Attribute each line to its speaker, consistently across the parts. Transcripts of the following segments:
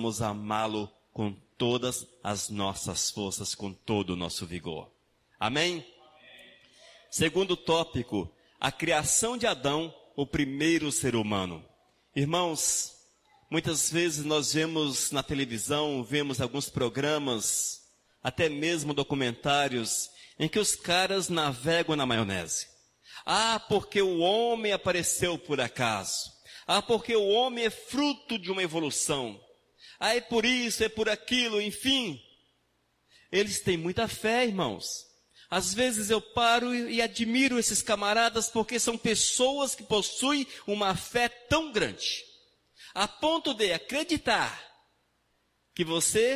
Speaker 1: possamos amá-lo com todas as nossas forças, com todo o nosso vigor. Amém? Segundo tópico, a criação de Adão, o primeiro ser humano. Irmãos, muitas vezes nós vemos na televisão, vemos alguns programas, até mesmo documentários, em que os caras navegam na maionese. Ah, porque o homem apareceu por acaso. Ah, porque o homem é fruto de uma evolução. Ah, é por isso, é por aquilo, enfim. Eles têm muita fé, irmãos. Às vezes eu paro e admiro esses camaradas porque são pessoas que possuem uma fé tão grande, a ponto de acreditar que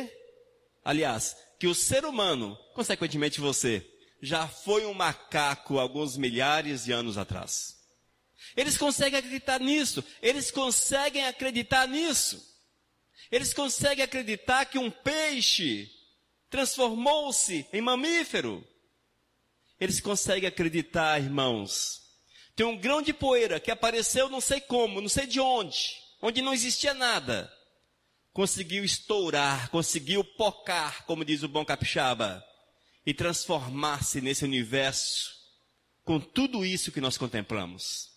Speaker 1: que o ser humano, consequentemente você, já foi um macaco alguns milhares de anos atrás. Eles conseguem acreditar nisso, eles conseguem acreditar nisso. Eles conseguem acreditar que um peixe transformou-se em mamífero. Eles conseguem acreditar, irmãos. Tem um grão de poeira que apareceu não sei como, não sei de onde não existia nada. Conseguiu estourar, conseguiu pocar, como diz o bom capixaba, e transformar-se nesse universo com tudo isso que nós contemplamos.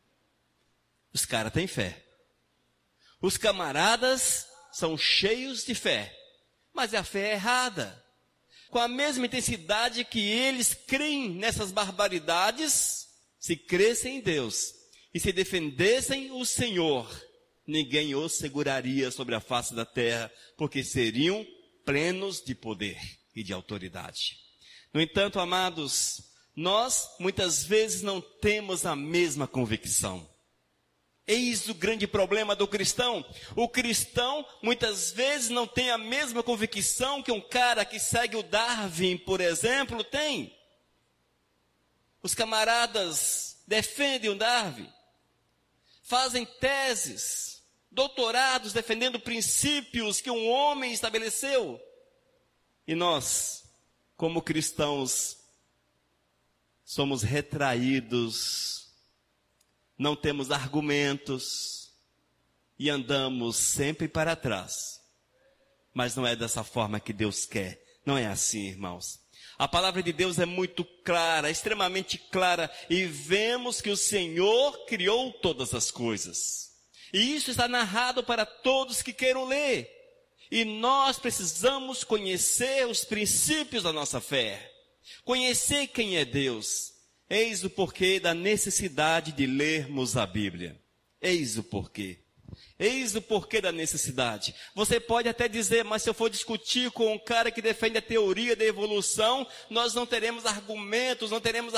Speaker 1: Os caras têm fé. Os camaradas são cheios de fé, mas a fé é errada. Com a mesma intensidade que eles creem nessas barbaridades, se crescem em Deus e se defendessem o Senhor, ninguém os seguraria sobre a face da terra, porque seriam plenos de poder e de autoridade. No entanto, amados, nós muitas vezes não temos a mesma convicção. Eis o grande problema do cristão. O cristão muitas vezes não tem a mesma convicção que um cara que segue o Darwin, por exemplo, tem. Os camaradas defendem o Darwin, fazem teses, doutorados defendendo princípios que um homem estabeleceu. E nós, como cristãos, somos retraídos, não temos argumentos e andamos sempre para trás. Mas não é dessa forma que Deus quer. Não é assim, irmãos. A palavra de Deus é muito clara, extremamente clara, e vemos que o Senhor criou todas as coisas. E isso está narrado para todos que queiram ler. E nós precisamos conhecer os princípios da nossa fé. Conhecer quem é Deus. Eis o porquê da necessidade de lermos a Bíblia. Eis o porquê. Eis o porquê da necessidade. Você pode até dizer, mas se eu for discutir com um cara que defende a teoria da evolução, nós não teremos argumentos.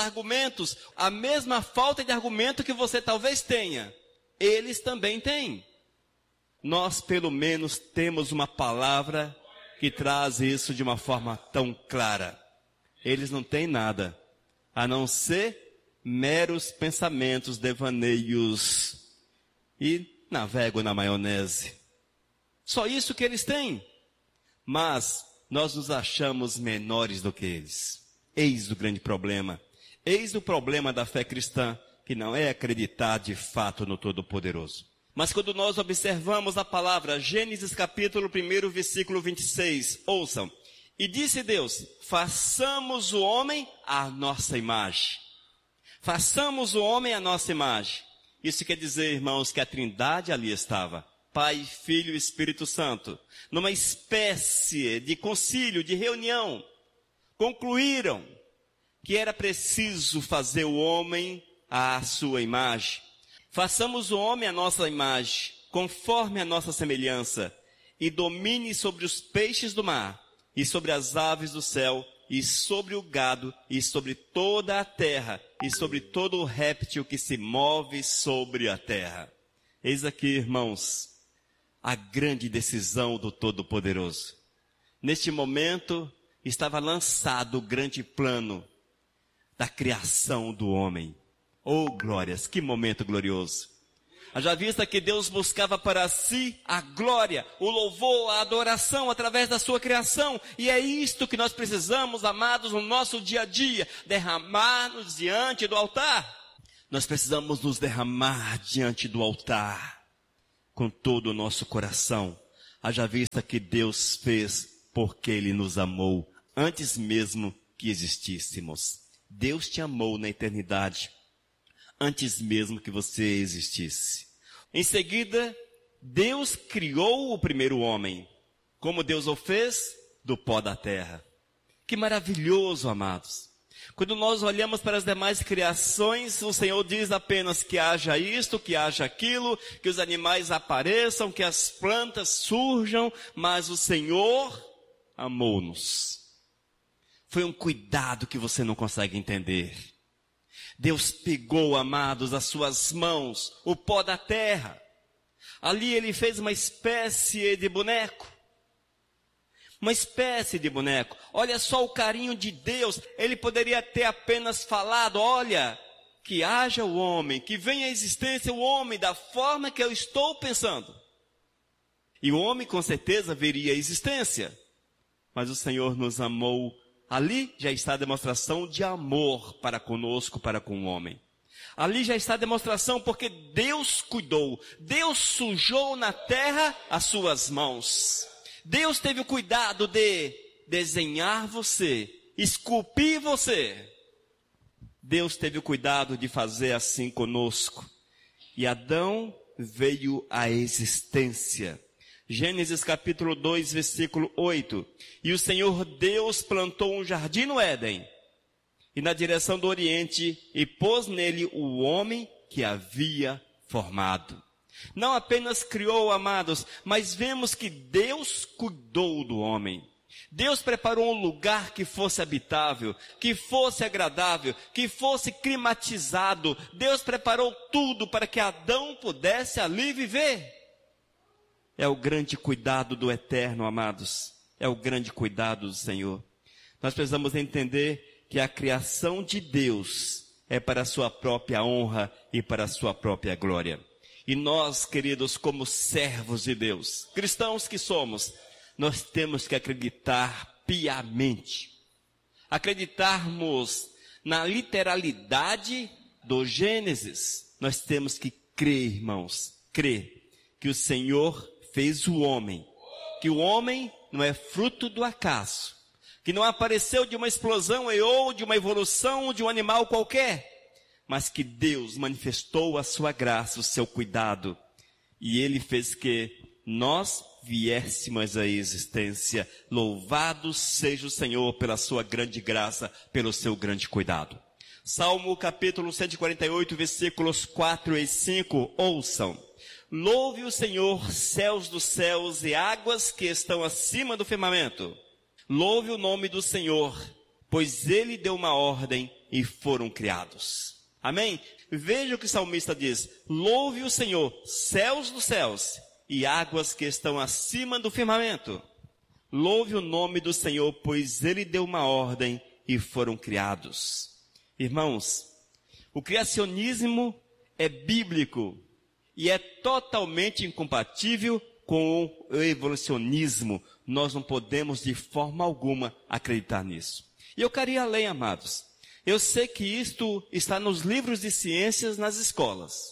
Speaker 1: A mesma falta de argumento que você talvez tenha, eles também têm. Nós pelo menos temos uma palavra que traz isso de uma forma tão clara. Eles não têm nada, a não ser meros pensamentos, devaneios, e navegam na maionese. Só isso que eles têm. Mas nós nos achamos menores do que eles. Eis o grande problema. Eis o problema da fé cristã, que não é acreditar de fato no Todo-Poderoso. Mas quando nós observamos a palavra, Gênesis capítulo 1, versículo 26, ouçam. E disse Deus, façamos o homem à nossa imagem. Façamos o homem à nossa imagem. Isso quer dizer, irmãos, que a Trindade ali estava. Pai, Filho e Espírito Santo. Numa espécie de concílio, de reunião. Concluíram que era preciso fazer o homem à sua imagem. Façamos o homem à nossa imagem, conforme a nossa semelhança, e domine sobre os peixes do mar, e sobre as aves do céu, e sobre o gado, e sobre toda a terra, e sobre todo o réptil que se move sobre a terra. Eis aqui, irmãos, a grande decisão do Todo-Poderoso. Neste momento, estava lançado o grande plano da criação do homem. Oh, glórias, que momento glorioso. Haja vista que Deus buscava para si a glória, o louvor, a adoração através da sua criação. E é isto que nós precisamos, amados, no nosso dia a dia, derramar-nos diante do altar. Nós precisamos nos derramar diante do altar, com todo o nosso coração, Haja vista que Deus fez porque Ele nos amou antes mesmo que existíssemos. Deus te amou na eternidade antes mesmo que você existisse. Em seguida, Deus criou o primeiro homem. Como Deus o fez? Do pó da terra. Que maravilhoso, amados. Quando nós olhamos para as demais criações, o Senhor diz apenas que haja isto, que haja aquilo, que os animais apareçam, que as plantas surjam, mas o Senhor amou-nos. Foi um cuidado que você não consegue entender. Deus pegou, amados, as suas mãos, o pó da terra. Ali Ele fez uma espécie de boneco. Uma espécie de boneco. Olha só o carinho de Deus. Ele poderia ter apenas falado, olha, que haja o homem, que venha à existência o homem da forma que eu estou pensando. E o homem com certeza veria a existência. Mas o Senhor nos amou. Ali já está a demonstração de amor para conosco, para com o homem. Ali já está a demonstração porque Deus cuidou. Deus sujou na terra as suas mãos. Deus teve o cuidado de desenhar você, esculpir você. Deus teve o cuidado de fazer assim conosco. E Adão veio à existência. Gênesis capítulo 2, versículo 8. E o Senhor Deus plantou um jardim no Éden, e na direção do Oriente, e pôs nele o homem que havia formado. Não apenas criou, amados, mas vemos que Deus cuidou do homem. Deus preparou um lugar que fosse habitável, que fosse agradável, que fosse climatizado. Deus preparou tudo para que Adão pudesse ali viver. É o grande cuidado do Eterno, amados. É o grande cuidado do Senhor. Nós precisamos entender que a criação de Deus é para a sua própria honra e para a sua própria glória. E nós, queridos, como servos de Deus, cristãos que somos, nós temos que acreditar piamente. Acreditarmos na literalidade do Gênesis. Nós temos que crer, irmãos, crer que o Senhor fez o homem, que o homem não é fruto do acaso, que não apareceu de uma explosão ou de uma evolução de um animal qualquer, mas que Deus manifestou a sua graça, o seu cuidado, e Ele fez que nós viéssemos à existência. Louvado seja o Senhor pela sua grande graça, pelo seu grande cuidado. Salmo capítulo 148, versículos 4 e 5, ouçam. Louve o Senhor, céus dos céus e águas que estão acima do firmamento. Louve o nome do Senhor, pois Ele deu uma ordem e foram criados. Amém? Veja o que o salmista diz. Louve o Senhor, céus dos céus e águas que estão acima do firmamento. Louve o nome do Senhor, pois Ele deu uma ordem e foram criados. Irmãos, o criacionismo é bíblico. E é totalmente incompatível com o evolucionismo. Nós não podemos de forma alguma acreditar nisso. E eu queria além, amados. Eu sei que isto está nos livros de ciências nas escolas.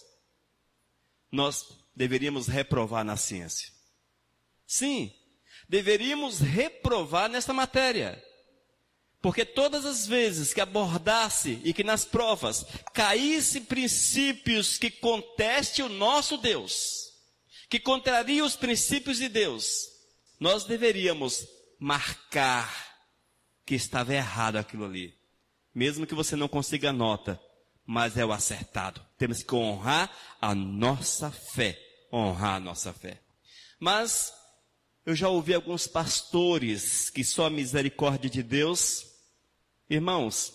Speaker 1: Nós deveríamos reprovar na ciência. Sim, deveríamos reprovar nesta matéria. Porque todas as vezes que abordasse e que nas provas caísse princípios que conteste o nosso Deus, que contraria os princípios de Deus, nós deveríamos marcar que estava errado aquilo ali. Mesmo que você não consiga a nota, mas é o acertado. Temos que honrar a nossa fé. Honrar a nossa fé. Mas eu já ouvi alguns pastores que só a misericórdia de Deus. Irmãos,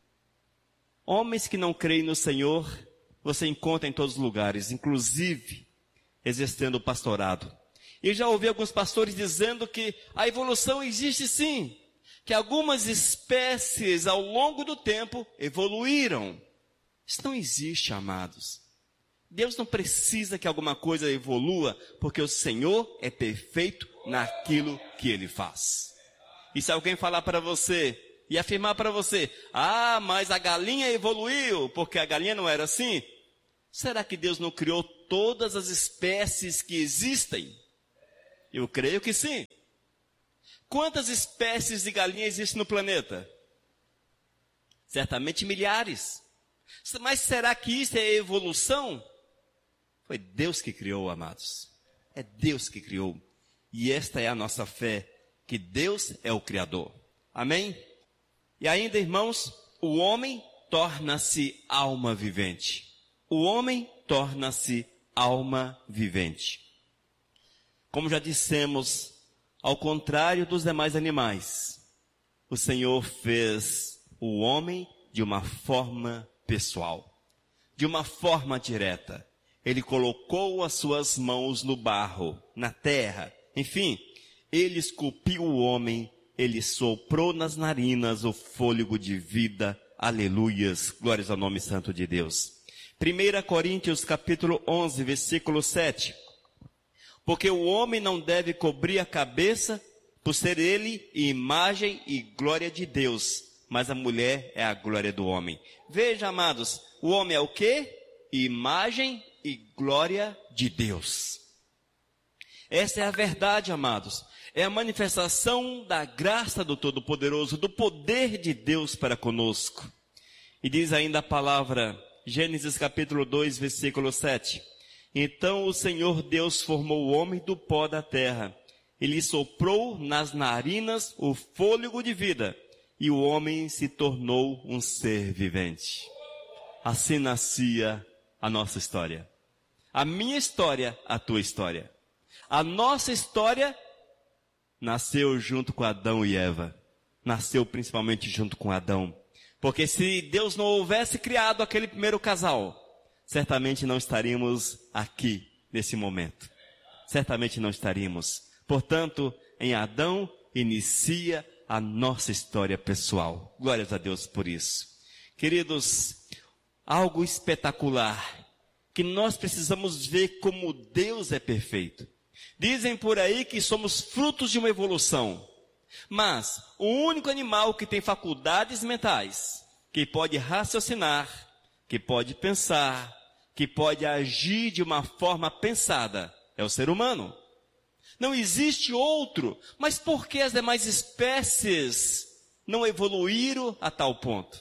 Speaker 1: homens que não creem no Senhor, você encontra em todos os lugares, inclusive exercendo o pastorado. E já ouvi alguns pastores dizendo que a evolução existe sim, que algumas espécies ao longo do tempo evoluíram. Isso não existe, amados. Deus não precisa que alguma coisa evolua, porque o Senhor é perfeito naquilo que Ele faz. E se alguém falar para você e afirmar para você, mas a galinha evoluiu, porque a galinha não era assim, será que Deus não criou todas as espécies que existem? Eu creio que sim. Quantas espécies de galinhas existem no planeta? Certamente milhares. Mas será que isso é evolução? Foi Deus que criou, amados. É Deus que criou. E esta é a nossa fé, que Deus é o Criador. Amém? E ainda, irmãos, o homem torna-se alma vivente. O homem torna-se alma vivente. Como já dissemos, ao contrário dos demais animais, o Senhor fez o homem de uma forma pessoal, de uma forma direta. Ele colocou as suas mãos no barro, na terra. Enfim, ele esculpiu o homem, ele soprou nas narinas o fôlego de vida. Aleluias, glórias ao nome santo de Deus. 1 Coríntios capítulo 11, versículo 7. Porque o homem não deve cobrir a cabeça, por ser ele imagem e glória de Deus, mas a mulher é a glória do homem. Veja, amados, o homem é o quê? Imagem e glória de Deus. Essa é a verdade, amados. É a manifestação da graça do Todo-Poderoso, do poder de Deus para conosco. E diz ainda a palavra, Gênesis capítulo 2, versículo 7. Então o Senhor Deus formou o homem do pó da terra. E lhe soprou nas narinas o fôlego de vida. E o homem se tornou um ser vivente. Assim nascia a nossa história. A minha história, a tua história. A nossa história nasceu junto com Adão e Eva. Nasceu principalmente junto com Adão. Porque se Deus não houvesse criado aquele primeiro casal, certamente não estaríamos aqui nesse momento. Certamente não estaríamos. Portanto, em Adão inicia a nossa história pessoal. Glórias a Deus por isso. Queridos, algo espetacular, que nós precisamos ver como Deus é perfeito. Dizem por aí que somos frutos de uma evolução. Mas o único animal que tem faculdades mentais, que pode raciocinar, que pode pensar, que pode agir de uma forma pensada, é o ser humano. Não existe outro. Mas por que as demais espécies não evoluíram a tal ponto?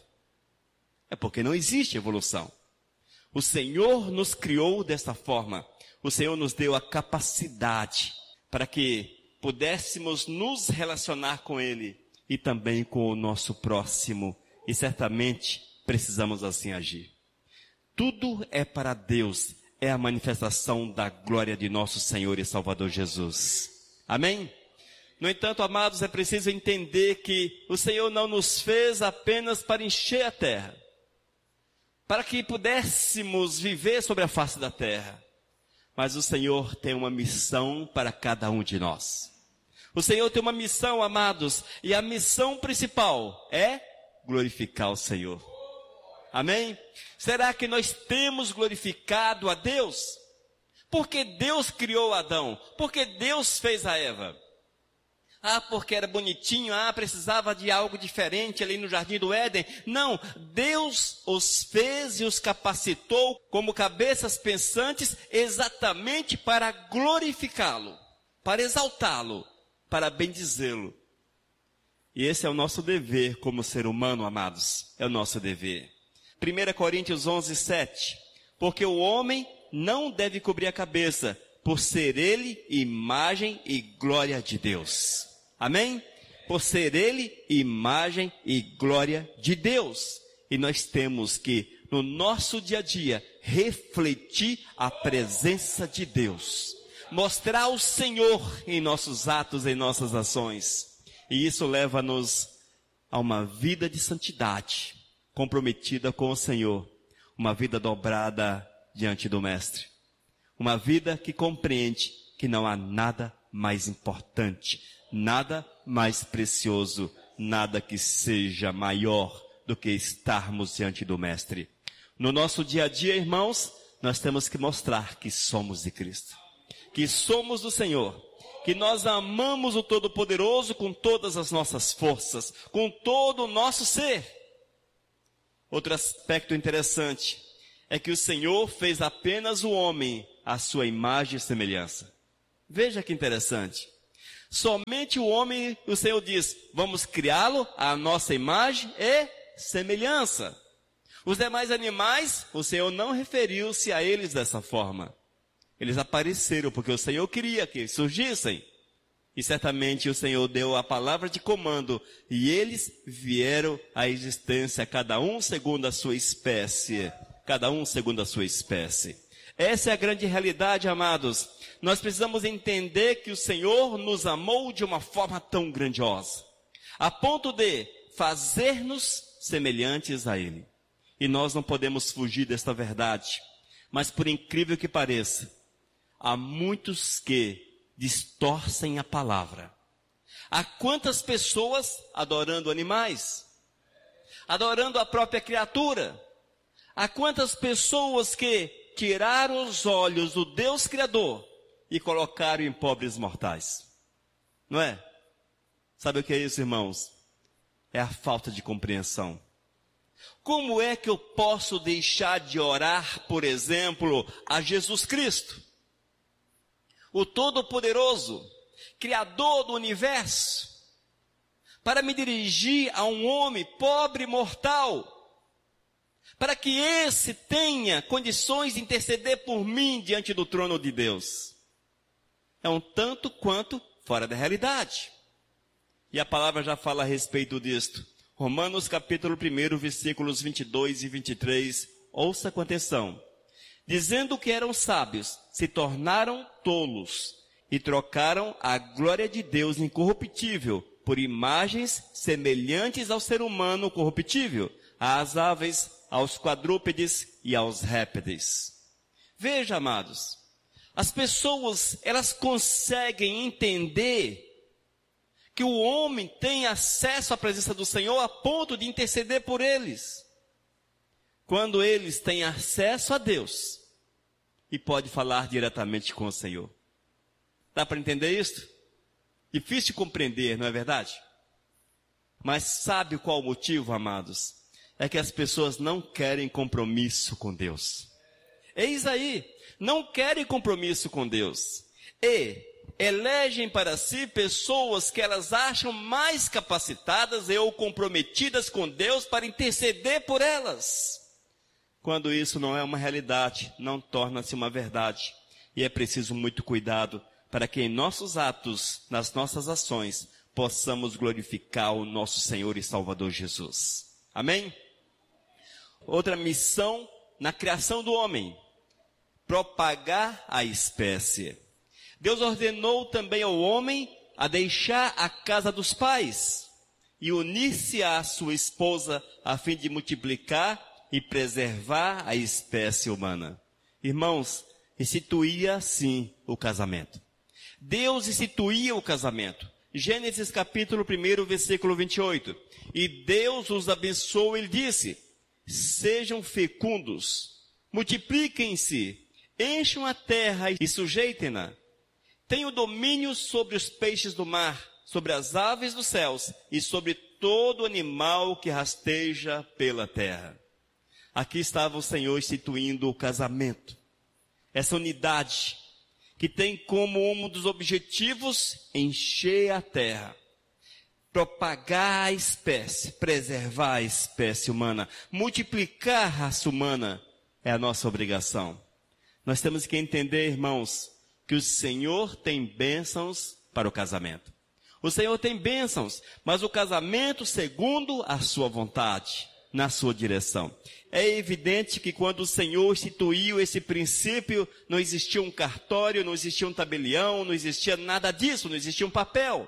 Speaker 1: É porque não existe evolução. O Senhor nos criou desta forma. O Senhor nos deu a capacidade para que pudéssemos nos relacionar com Ele e também com o nosso próximo. E certamente precisamos assim agir. Tudo é para Deus. É a manifestação da glória de nosso Senhor e Salvador Jesus. Amém? No entanto, amados, é preciso entender que o Senhor não nos fez apenas para encher a terra, para que pudéssemos viver sobre a face da terra. Mas o Senhor tem uma missão para cada um de nós. O Senhor tem uma missão, amados, e a missão principal é glorificar o Senhor. Amém? Será que nós temos glorificado a Deus? Porque Deus criou Adão? Porque Deus fez a Eva? Porque era bonitinho, precisava de algo diferente ali no Jardim do Éden. Não, Deus os fez e os capacitou como cabeças pensantes exatamente para glorificá-lo, para exaltá-lo, para bendizê-lo. E esse é o nosso dever como ser humano, amados, é o nosso dever. 1 Coríntios 11, 7. Porque o homem não deve cobrir a cabeça, por ser ele imagem e glória de Deus. Amém? Por ser ele imagem e glória de Deus. E nós temos que, no nosso dia a dia, refletir a presença de Deus. Mostrar o Senhor em nossos atos, em nossas ações. E isso leva-nos a uma vida de santidade, comprometida com o Senhor. Uma vida dobrada diante do Mestre. Uma vida que compreende que não há nada mais importante, nada mais precioso, nada que seja maior do que estarmos diante do Mestre. No nosso dia a dia, irmãos, nós temos que mostrar que somos de Cristo, que somos do Senhor, que nós amamos o Todo-Poderoso com todas as nossas forças, com todo o nosso ser. Outro aspecto interessante é que o Senhor fez apenas o homem à sua imagem e semelhança. Veja que interessante. Somente o homem, o Senhor diz, vamos criá-lo à nossa imagem e semelhança. Os demais animais, o Senhor não referiu-se a eles dessa forma. Eles apareceram porque o Senhor queria que surgissem. E certamente o Senhor deu a palavra de comando e eles vieram à existência, cada um segundo a sua espécie. Cada um segundo a sua espécie. Essa é a grande realidade, amados. Nós precisamos entender que o Senhor nos amou de uma forma tão grandiosa, a ponto de fazer-nos semelhantes a Ele. E nós não podemos fugir desta verdade. Mas por incrível que pareça, há muitos que distorcem a palavra. Há quantas pessoas adorando animais, adorando a própria criatura. Há quantas pessoas que tiraram os olhos do Deus Criador e colocaram em pobres mortais. Não é? Sabe o que é isso, irmãos? É a falta de compreensão. Como é que eu posso deixar de orar, por exemplo, a Jesus Cristo, o Todo-Poderoso, Criador do Universo, para me dirigir a um homem pobre, mortal, para que esse tenha condições de interceder por mim diante do trono de Deus? É um tanto quanto fora da realidade. E a palavra já fala a respeito disto. Romanos capítulo 1, versículos 22 e 23. Ouça com atenção. Dizendo que eram sábios, se tornaram tolos e trocaram a glória de Deus incorruptível por imagens semelhantes ao ser humano corruptível, às aves, aos quadrúpedes e aos répteis. Veja, amados, as pessoas, elas conseguem entender que o homem tem acesso à presença do Senhor a ponto de interceder por eles. Quando eles têm acesso a Deus e pode falar diretamente com o Senhor. Dá para entender isso? Difícil de compreender, não é verdade? Mas sabe qual o motivo, amados? É que as pessoas não querem compromisso com Deus. Eis aí, não querem compromisso com Deus. E elegem para si pessoas que elas acham mais capacitadas ou comprometidas com Deus para interceder por elas. Quando isso não é uma realidade, não torna-se uma verdade. E é preciso muito cuidado para que em nossos atos, nas nossas ações, possamos glorificar o nosso Senhor e Salvador Jesus. Amém? Outra missão na criação do homem: propagar a espécie. Deus ordenou também ao homem a deixar a casa dos pais e unir-se à sua esposa a fim de multiplicar e preservar a espécie humana. Irmãos, instituía assim o casamento. Deus instituía o casamento. Gênesis capítulo 1, versículo 28. E Deus os abençoou e disse: sejam fecundos, multipliquem-se, encham a terra e sujeitem-na. Tenham domínio sobre os peixes do mar, sobre as aves dos céus e sobre todo animal que rasteja pela terra. Aqui estava o Senhor instituindo o casamento. Essa unidade que tem como um dos objetivos encher a terra, propagar a espécie, preservar a espécie humana, multiplicar a raça humana, é a nossa obrigação. Nós temos que entender, irmãos, que o Senhor tem bênçãos para o casamento. O Senhor tem bênçãos, mas o casamento segundo a sua vontade, na sua direção. É evidente que quando o Senhor instituiu esse princípio, não existia um cartório, não existia um tabelião, não existia nada disso, não existia um papel.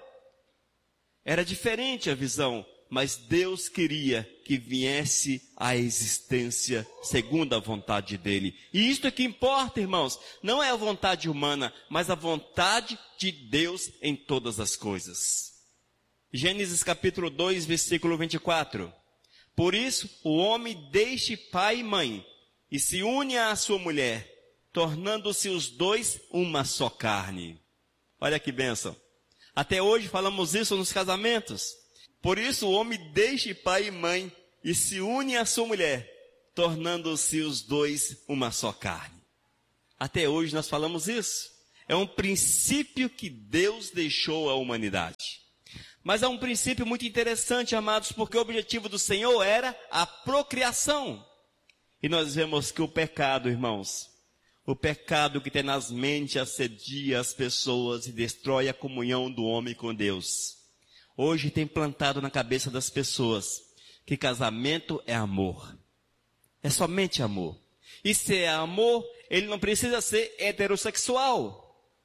Speaker 1: Era diferente a visão, mas Deus queria que viesse à existência segundo a vontade dele. E isto é que importa, irmãos. Não é a vontade humana, mas a vontade de Deus em todas as coisas. Gênesis capítulo 2, versículo 24. Por isso, o homem deixe pai e mãe e se une à sua mulher, tornando-se os dois uma só carne. Olha que bênção. Até hoje falamos isso nos casamentos. Por isso o homem deixe pai e mãe e se une à sua mulher, tornando-se os dois uma só carne. Até hoje nós falamos isso. É um princípio que Deus deixou à humanidade. Mas é um princípio muito interessante, amados, porque o objetivo do Senhor era a procriação. E nós vemos que o pecado, irmãos, o pecado que tenazmente assedia as pessoas e destrói a comunhão do homem com Deus, hoje tem plantado na cabeça das pessoas que casamento é amor. É somente amor. E se é amor, ele não precisa ser heterossexual.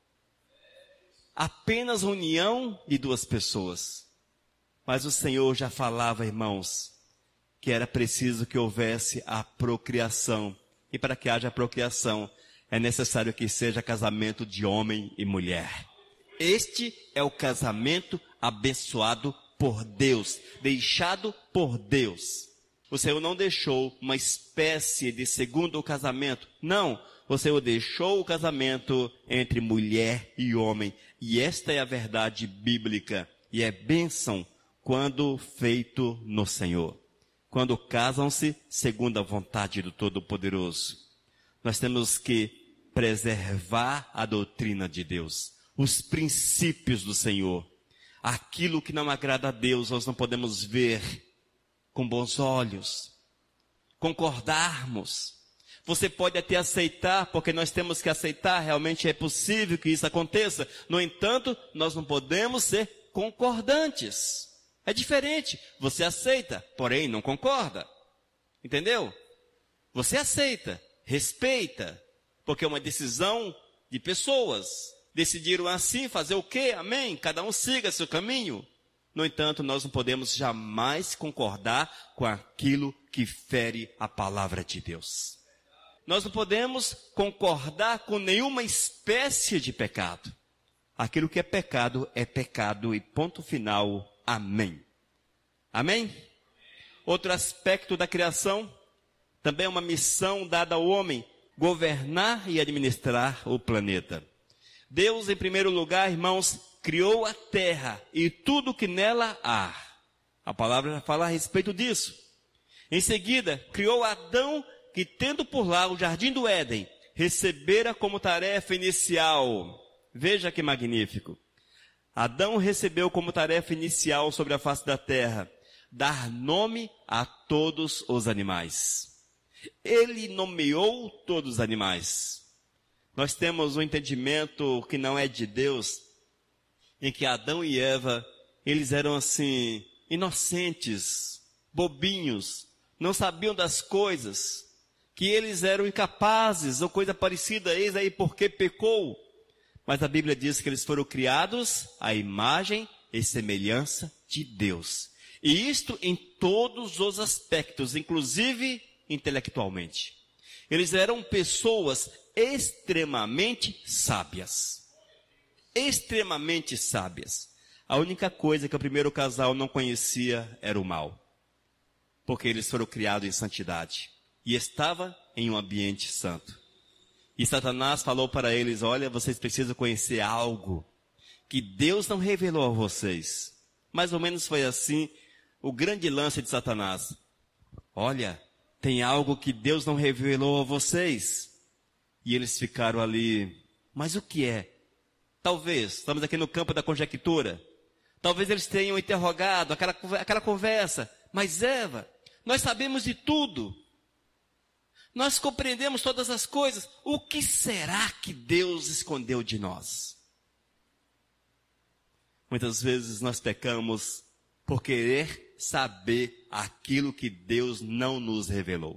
Speaker 1: Apenas união de duas pessoas. Mas o Senhor já falava, irmãos, que era preciso que houvesse a procriação. E para que haja procriação, é necessário que seja casamento de homem e mulher. Este é o casamento abençoado por Deus, deixado por Deus. O Senhor não deixou uma espécie de segundo casamento. Não, o Senhor deixou o casamento entre mulher e homem. E esta é a verdade bíblica. E é bênção quando feito no Senhor. Quando casam-se segundo a vontade do Todo-Poderoso. Nós temos que preservar a doutrina de Deus, os princípios do Senhor. Aquilo que não agrada a Deus, nós não podemos ver com bons olhos, concordarmos. Você pode até aceitar, porque nós temos que aceitar, realmente é possível que isso aconteça. No entanto, nós não podemos ser concordantes. É diferente. Você aceita, porém não concorda. Entendeu? Você aceita, respeita, porque é uma decisão de pessoas. Decidiram assim, fazer o quê? Amém? Cada um siga seu caminho. No entanto, nós não podemos jamais concordar com aquilo que fere a palavra de Deus. Nós não podemos concordar com nenhuma espécie de pecado. Aquilo que é pecado e ponto final. Amém. Amém? Outro aspecto da criação, também é uma missão dada ao homem, governar e administrar o planeta. Deus, em primeiro lugar, irmãos, criou a terra e tudo que nela há. A palavra fala a respeito disso. Em seguida, criou Adão, que tendo por lá o jardim do Éden, recebera como tarefa inicial. Veja que magnífico. Adão recebeu como tarefa inicial sobre a face da terra, dar nome a todos os animais. Ele nomeou todos os animais. Nós temos um entendimento que não é de Deus, em que Adão e Eva, eles eram assim, inocentes, bobinhos, não sabiam das coisas, que eles eram incapazes ou coisa parecida, eis aí porque pecou. Mas a Bíblia diz que eles foram criados à imagem e semelhança de Deus. E isto em todos os aspectos, inclusive intelectualmente. Eles eram pessoas extremamente sábias. Extremamente sábias. A única coisa que o primeiro casal não conhecia era o mal. Porque eles foram criados em santidade. E estava em um ambiente santo. E Satanás falou para eles, olha, vocês precisam conhecer algo que Deus não revelou a vocês. Mais ou menos foi assim o grande lance de Satanás. Olha, tem algo que Deus não revelou a vocês. E eles ficaram ali, mas o que é? Talvez, estamos aqui no campo da conjectura. Talvez eles tenham interrogado aquela conversa. Mas Eva, nós sabemos de tudo. Nós compreendemos todas as coisas. O que será que Deus escondeu de nós? Muitas vezes nós pecamos por querer saber aquilo que Deus não nos revelou.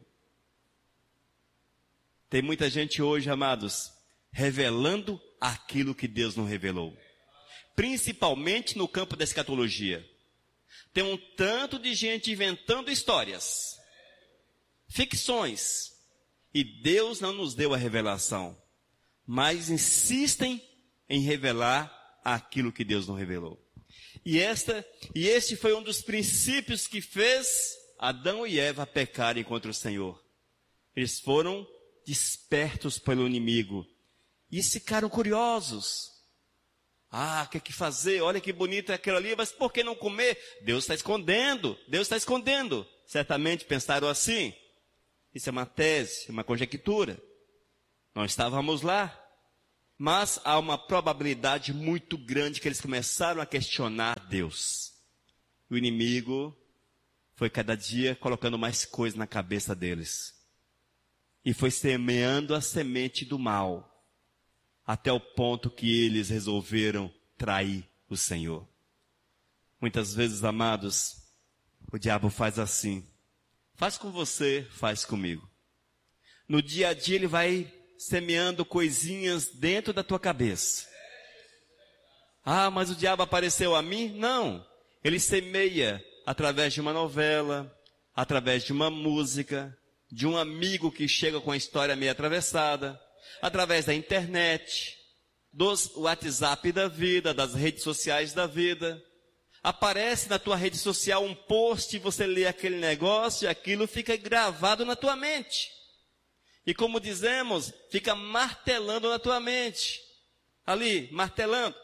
Speaker 1: Tem muita gente hoje, amados, revelando aquilo que Deus não revelou. Principalmente no campo da escatologia. Tem um tanto de gente inventando histórias, ficções. E Deus não nos deu a revelação, mas insistem em revelar aquilo que Deus não revelou. E este foi um dos princípios que fez Adão e Eva pecarem contra o Senhor. Eles foram despertos pelo inimigo e ficaram curiosos. O que fazer? Olha que bonito é aquilo ali, mas por que não comer? Deus está escondendo, Deus está escondendo. Certamente pensaram assim. Isso é uma tese, uma conjectura. Nós estávamos lá. Mas há uma probabilidade muito grande que eles começaram a questionar Deus. O inimigo foi cada dia colocando mais coisa na cabeça deles. E foi semeando a semente do mal, até o ponto que eles resolveram trair o Senhor. Muitas vezes, amados, o diabo faz assim. Faz com você, faz comigo. No dia a dia ele vai semeando coisinhas dentro da tua cabeça. Ah, mas o diabo apareceu a mim? Não. Ele semeia através de uma novela, através de uma música, de um amigo que chega com a história meio atravessada, através da internet, dos WhatsApp da vida, das redes sociais da vida. Aparece na tua rede social um post e você lê aquele negócio e aquilo fica gravado na tua mente. E como dizemos, fica martelando na tua mente. Ali, martelando.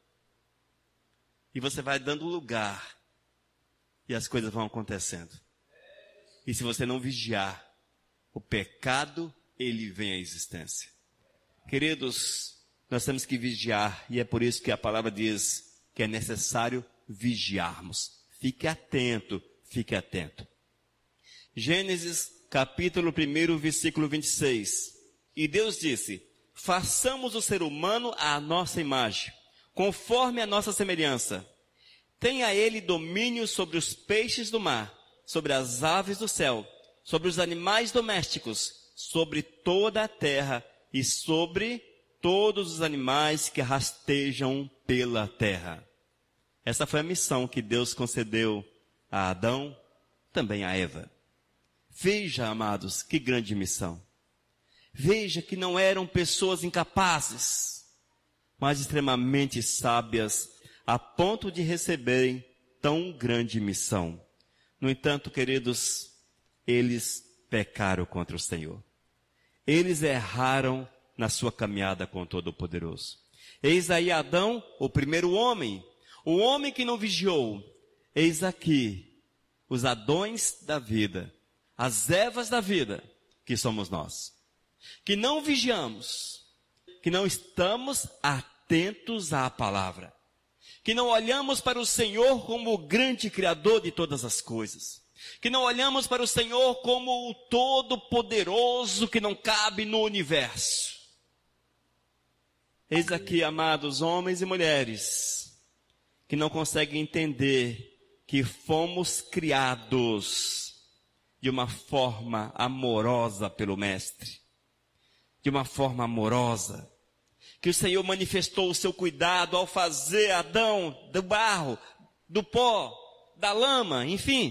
Speaker 1: E você vai dando lugar. E as coisas vão acontecendo. E se você não vigiar, o pecado, ele vem à existência. Queridos, nós temos que vigiar. E é por isso que a palavra diz que é necessário vigiarmos. Fique atento, fique atento. Gênesis capítulo 1, versículo 26. E Deus disse: façamos o ser humano à nossa imagem, conforme a nossa semelhança. Tenha ele domínio sobre os peixes do mar, sobre as aves do céu, sobre os animais domésticos, sobre toda a terra e sobre todos os animais que rastejam pela terra. Essa foi a missão que Deus concedeu a Adão, também a Eva. Veja, amados, que grande missão. Veja que não eram pessoas incapazes, mas extremamente sábias, a ponto de receberem tão grande missão. No entanto, queridos, eles pecaram contra o Senhor. Eles erraram na sua caminhada com o Todo-Poderoso. Eis aí Adão, o primeiro homem, o homem que não vigiou. Eis aqui os Adões da vida, as Evas da vida, que somos nós. Que não vigiamos, que não estamos atentos à palavra, que não olhamos para o Senhor como o grande Criador de todas as coisas, que não olhamos para o Senhor como o Todo-Poderoso que não cabe no universo. Eis aqui, amados homens e mulheres, que não conseguem entender que fomos criados de uma forma amorosa pelo Mestre, de uma forma amorosa, que o Senhor manifestou o seu cuidado ao fazer Adão do barro, do pó, da lama, enfim,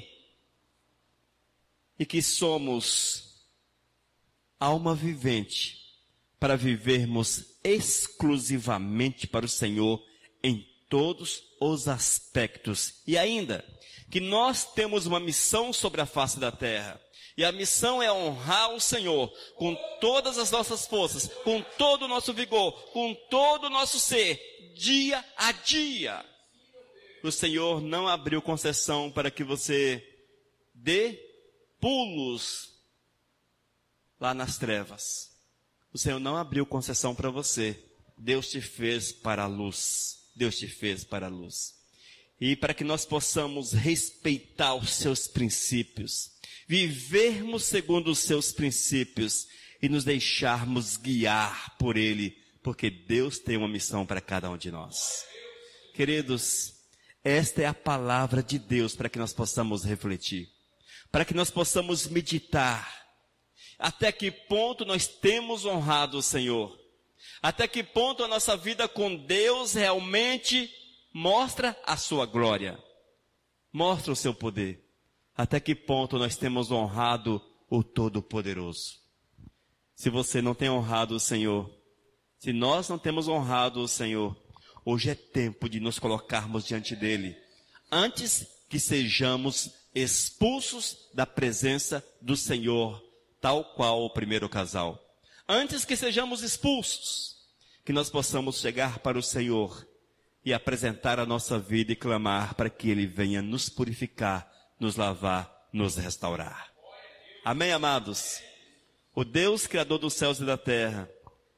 Speaker 1: e que somos alma vivente para vivermos exclusivamente para o Senhor em todos os aspectos. E ainda, que nós temos uma missão sobre a face da terra. E a missão é honrar o Senhor com todas as nossas forças, com todo o nosso vigor, com todo o nosso ser, dia a dia. O Senhor não abriu concessão para que você dê pulos lá nas trevas. O Senhor não abriu concessão para você. Deus te fez para a luz. Deus te fez para a luz. E para que nós possamos respeitar os seus princípios, vivermos segundo os seus princípios e nos deixarmos guiar por Ele, porque Deus tem uma missão para cada um de nós. Queridos, esta é a palavra de Deus para que nós possamos refletir, para que nós possamos meditar. Até que ponto nós temos honrado o Senhor? Até que ponto a nossa vida com Deus realmente mostra a sua glória? Mostra o seu poder. Até que ponto nós temos honrado o Todo-Poderoso? Se você não tem honrado o Senhor, se nós não temos honrado o Senhor, hoje é tempo de nos colocarmos diante dEle, antes que sejamos expulsos da presença do Senhor, tal qual o primeiro casal. Antes que sejamos expulsos, que nós possamos chegar para o Senhor e apresentar a nossa vida e clamar para que Ele venha nos purificar, nos lavar, nos restaurar. Amém, amados? O Deus Criador dos céus e da terra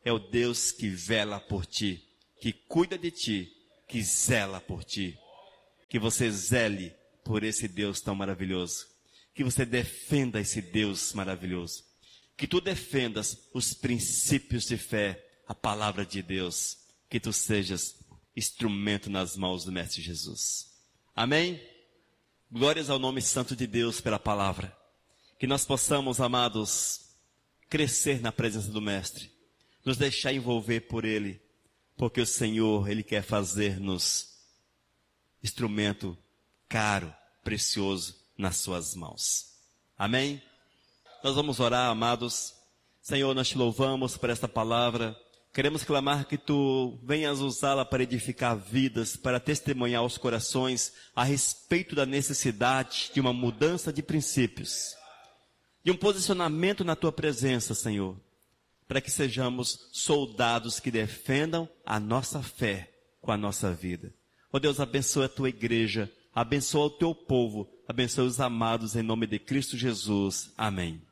Speaker 1: é o Deus que vela por ti, que cuida de ti, que zela por ti. Que você zele por esse Deus tão maravilhoso. Que você defenda esse Deus maravilhoso. Que tu defendas os princípios de fé, a palavra de Deus. Que tu sejas instrumento nas mãos do Mestre Jesus. Amém? Glórias ao nome santo de Deus pela palavra. Que nós possamos, amados, crescer na presença do Mestre. Nos deixar envolver por Ele. Porque o Senhor, Ele quer fazer-nos instrumento caro, precioso nas suas mãos. Amém? Nós vamos orar, amados. Senhor, nós te louvamos por esta palavra. Queremos clamar que tu venhas usá-la para edificar vidas, para testemunhar aos corações a respeito da necessidade de uma mudança de princípios, de um posicionamento na tua presença, Senhor, para que sejamos soldados que defendam a nossa fé com a nossa vida. Ó Deus, abençoa a tua igreja, abençoa o teu povo, abençoa os amados em nome de Cristo Jesus. Amém.